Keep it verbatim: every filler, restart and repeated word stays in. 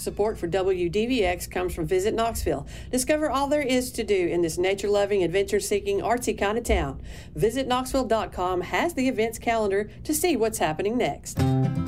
Support for W D V X comes from Visit Knoxville. Discover all there is to do in this nature-loving, adventure-seeking, artsy kind of town. Visit Knoxville dot com has the events calendar to see what's happening next.